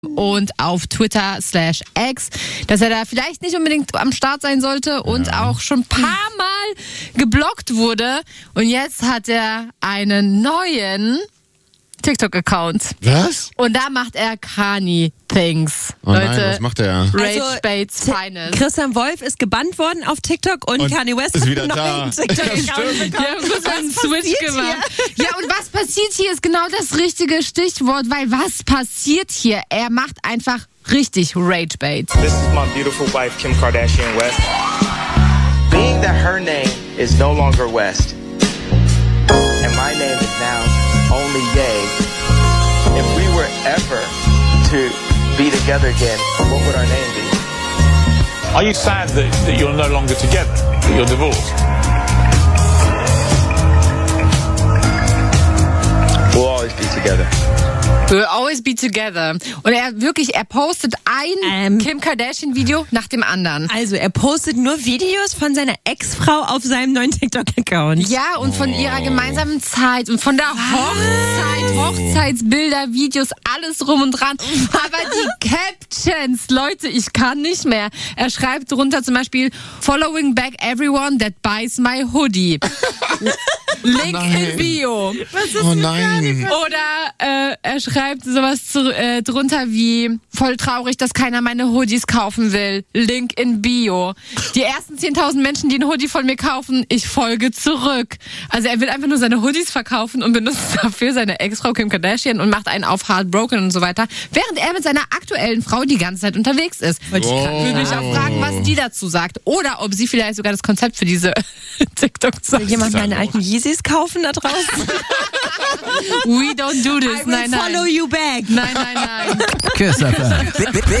und auf Twitter/X, dass er da vielleicht nicht unbedingt am Start sein sollte und auch schon ein paar Mal geblockt wurde. Und jetzt hat er einen neuen TikTok-Account. Was? Und da macht er Kani-Things. Oh Leute, nein, was macht er? Rage Baits Finest. Christian Wolf ist gebannt worden auf TikTok und Kanye West ist hat wieder einen da. neuen TikTok-Account bekommen. Ja, kurz mal einen Switch gemacht. Ja, und was passiert hier ist genau das richtige Stichwort, weil was passiert hier? Er macht einfach richtig Rage Bait. This is my beautiful wife, Kim Kardashian West. Being that her name is no longer West, and my name is now only Ye, if we were ever to be together again, what would our name be? Are you sad that you're no longer together, that you're divorced? We'll always be together. We'll always be together. Und er postet ein Kim Kardashian-Video nach dem anderen. Also er postet nur Videos von seiner Ex-Frau auf seinem neuen TikTok-Account. Ja, und von ihrer gemeinsamen Zeit und von der Hochzeit, Hochzeitsbilder, Videos, alles drum und dran. Aber die Captions, Leute, ich kann nicht mehr. Er schreibt drunter zum Beispiel, following back everyone that buys my hoodie. Link in Bio. Oh nein. Oder er schreibt sowas drunter wie, voll traurig, dass keiner meine Hoodies kaufen will. Link in Bio. Die ersten 10.000 Menschen, die einen Hoodie von mir kaufen, ich folge zurück. Also er will einfach nur seine Hoodies verkaufen und benutzt dafür seine Ex-Frau Kim Kardashian und macht einen auf Heartbroken und so weiter, während er mit seiner aktuellen Frau die ganze Zeit unterwegs ist. Würde mich auch fragen, was die dazu sagt. Oder ob sie vielleicht sogar das Konzept für diese TikTok sagt. Will jemand meine alten Yeezys kaufen da draußen? We don't do this. I will follow you back. Nein. Kiss FM.